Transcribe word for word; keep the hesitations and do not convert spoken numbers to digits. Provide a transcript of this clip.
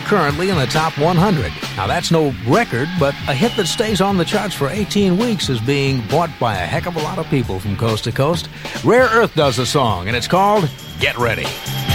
currently in the top one hundred. Now, that's no record, but a hit that stays on the charts for eighteen weeks is being bought by a heck of a lot of people from coast to coast. Rare Earth does the song, and it's called Get Ready.